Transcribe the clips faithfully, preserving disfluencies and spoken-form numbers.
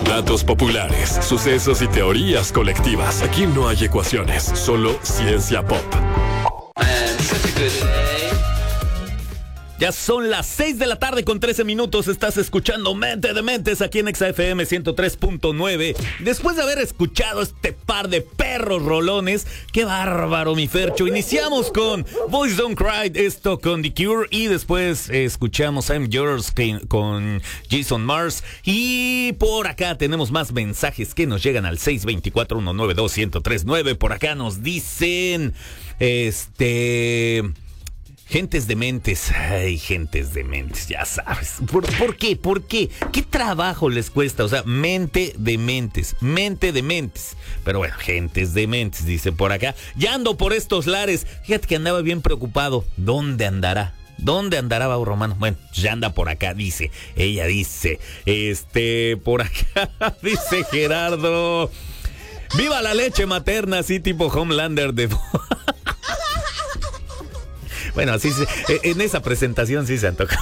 Datos populares, sucesos y teorías colectivas. Aquí no hay ecuaciones, solo ciencia pop. Ya son las seis de la tarde con trece minutos. Estás escuchando Mente de Mentes aquí en Exa F M ciento tres punto nueve. Después de haber escuchado este par de perros rolones, qué bárbaro, mi Fercho. Iniciamos con Boys Don't Cry, esto con The Cure, y después eh, escuchamos I'm Yours con Jason Mars. Y por acá tenemos más mensajes que nos llegan al seis dos cuatro, uno nueve dos, uno cero tres nueve. Por acá nos dicen, este... Gentes dementes, ay, gentes dementes, ya sabes. ¿Por, ¿Por qué? ¿Por qué? ¿Qué trabajo les cuesta? O sea, mente de mentes, mente de mentes. Pero bueno, gentes dementes, dice por acá. Ya ando por estos lares. Fíjate que andaba bien preocupado. ¿Dónde andará? ¿Dónde andará Bau Romano? Bueno, ya anda por acá, dice. Ella dice, este, por acá, dice Gerardo. ¡Viva la leche materna! Así tipo Homelander de... Bueno, así se, en esa presentación sí se antoja.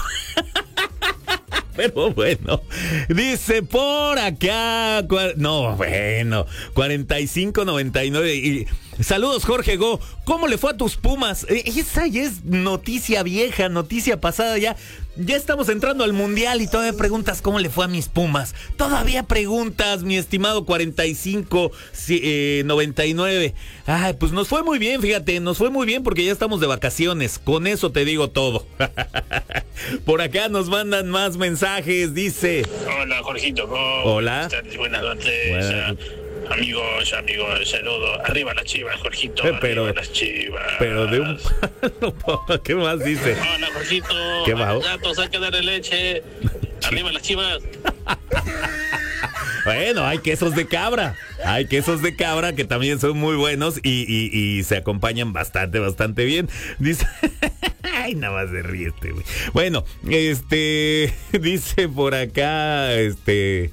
Pero bueno, dice por acá, no, bueno, cuarenta y cinco noventa y nueve. Y, saludos, Jorge Go. ¿Cómo le fue a tus Pumas? Esa ya es noticia vieja, noticia pasada ya. Ya estamos entrando al Mundial y todavía preguntas cómo le fue a mis Pumas. Todavía preguntas, mi estimado cuarenta y cinco noventa y nueve. Ay, pues nos fue muy bien, fíjate, nos fue muy bien porque ya estamos de vacaciones. Con eso te digo todo. Por acá nos mandan más mensajes, dice. Hola, Jorgito. ¿Cómo Hola. estás? Buenas noches. Bueno. Amigos, amigos, saludos. Arriba las Chivas, Jorgito. Pero, arriba las Chivas. Pero de un palo. ¿Qué más dice? Hola, Jorgito. ¿Qué va? Gatos, hay que darle leche. Arriba las Chivas. Bueno, hay quesos de cabra. Hay quesos de cabra que también son muy buenos y, y, y se acompañan bastante, bastante bien. Dice... Ay, nada más se ríe este, güey. Bueno, este... Dice por acá, este...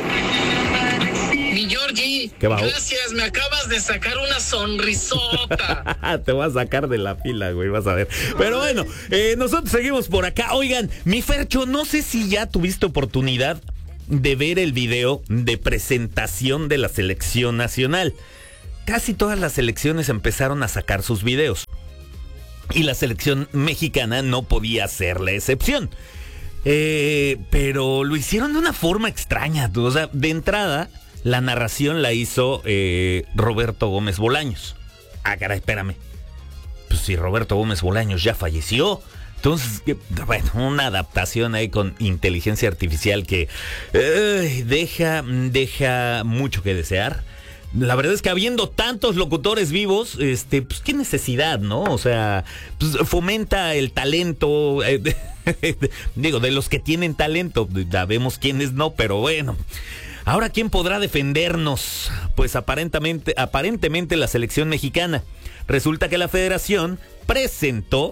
Mi Georgie, ¿Qué va? Gracias, me acabas de sacar una sonrisota. Te voy a sacar de la fila, güey, vas a ver. Pero bueno, eh, nosotros seguimos por acá. Oigan, mi Fercho, no sé si ya tuviste oportunidad de ver el video de presentación de la selección nacional. Casi todas las selecciones empezaron a sacar sus videos. Y la selección mexicana no podía ser la excepción. Eh, pero lo hicieron de una forma extraña. O sea, de entrada, la narración la hizo eh, Roberto Gómez Bolaños. Ah, caray, espérame. Pues si Roberto Gómez Bolaños ya falleció. Entonces, bueno, una adaptación ahí con inteligencia artificial que eh, deja, deja mucho que desear. La verdad es que habiendo tantos locutores vivos, este, pues qué necesidad, ¿no? O sea, pues fomenta el talento, eh, de, digo, de los que tienen talento, sabemos quiénes no, pero bueno. Ahora, ¿quién podrá defendernos? Pues aparentemente, aparentemente la selección mexicana. Resulta que la federación presentó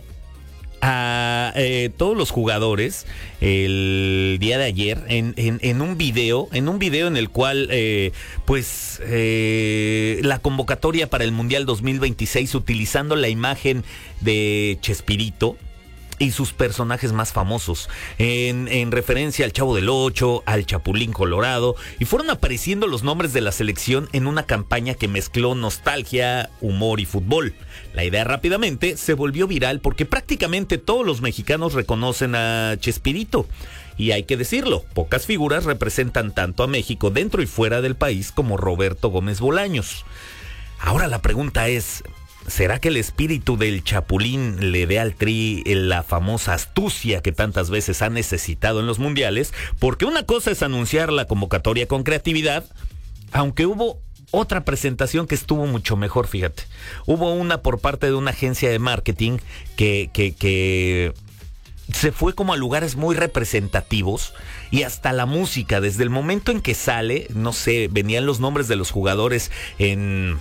a eh, todos los jugadores el día de ayer en, en, en un video, en un video en el cual eh, pues eh, la convocatoria para el Mundial dos mil veintiséis utilizando la imagen de Chespirito y sus personajes más famosos, en, en referencia al Chavo del Ocho, al Chapulín Colorado, y fueron apareciendo los nombres de la selección en una campaña que mezcló nostalgia, humor y fútbol. La idea rápidamente se volvió viral porque prácticamente todos los mexicanos reconocen a Chespirito. Y hay que decirlo, pocas figuras representan tanto a México dentro y fuera del país como Roberto Gómez Bolaños. Ahora la pregunta es... ¿será que el espíritu del Chapulín le dé al Tri la famosa astucia que tantas veces ha necesitado en los mundiales? Porque una cosa es anunciar la convocatoria con creatividad, aunque hubo otra presentación que estuvo mucho mejor, fíjate. Hubo una por parte de una agencia de marketing que, que, que se fue como a lugares muy representativos y hasta la música, desde el momento en que sale, no sé, venían los nombres de los jugadores en...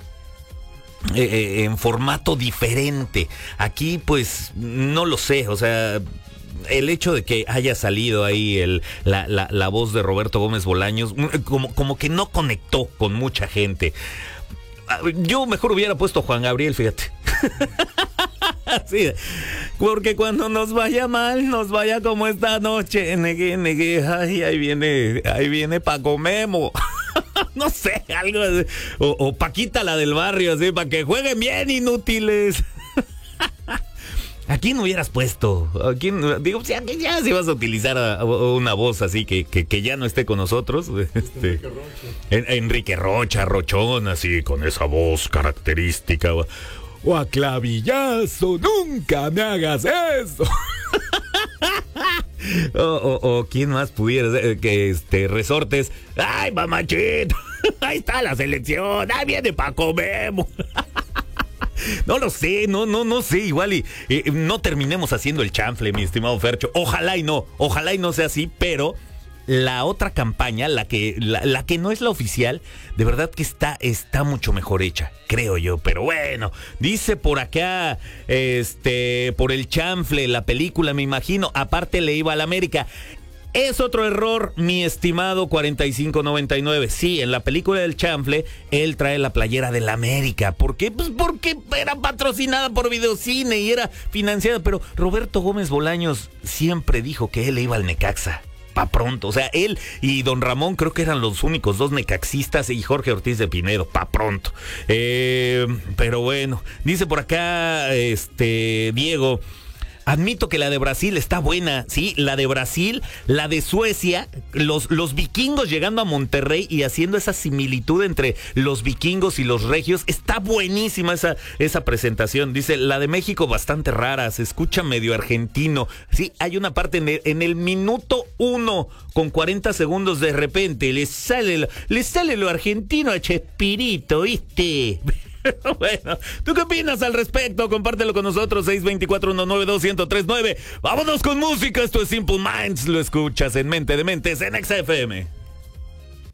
Eh, en formato diferente. Aquí pues no lo sé, o sea, el hecho de que haya salido ahí el, la, la, la voz de Roberto Gómez Bolaños como, como que no conectó con mucha gente. Yo mejor hubiera puesto Juan Gabriel, fíjate. Sí, porque cuando nos vaya mal, nos vaya como esta noche. Negue, negue, ay, ahí viene, ahí viene Paco Memo. No sé, algo así. O, o Paquita la del barrio, así, para que jueguen bien, inútiles. ¿A quién hubieras puesto? ¿A quién? Digo, si aquí ya si vas a utilizar a, a una voz así que, que, que ya no esté con nosotros. Este, Enrique Rocha. En, Enrique Rocha, Rochón, así, con esa voz característica. O a Clavillazo, nunca me hagas eso. o, o, o quién más pudiera ser, que este Resortes. Ay, mamachito, ahí está la selección, ahí viene Paco Memo. No lo sé, no, no, no sé, igual y eh, no terminemos haciendo el chanfle, mi estimado Fercho. Ojalá y no, ojalá y no sea así, pero la otra campaña, la que, la, la que no es la oficial, de verdad que está, está mucho mejor hecha, creo yo. Pero bueno, dice por acá, este, por el chanfle, la película, me imagino, aparte le iba a la América. Es otro error, mi estimado cuarenta y cinco noventa y nueve. Sí, en la película del chanfle, él trae la playera del América. ¿Por qué? Pues porque era patrocinada por Videocine y era financiada. Pero Roberto Gómez Bolaños siempre dijo que él le iba al Necaxa. Pa' pronto. O sea, él y don Ramón creo que eran los únicos dos necaxistas, y Jorge Ortiz de Pinedo. Pa' pronto. Eh, pero bueno, dice por acá, este, Diego... Admito que la de Brasil está buena, sí, la de Brasil, la de Suecia, los, los vikingos llegando a Monterrey y haciendo esa similitud entre los vikingos y los regios, está buenísima esa, esa presentación. Dice, la de México bastante rara, se escucha medio argentino. Sí, hay una parte en el, en el minuto uno, con cuarenta segundos, de repente, le sale, le sale lo argentino a Chespirito, ¿viste? Bueno, ¿tú qué opinas al respecto? Compártelo con nosotros, seis dos cuatro, uno nueve dos, uno cero tres nueve. Vámonos con música, esto es Simple Minds, lo escuchas en Mente de Mentes en X F M.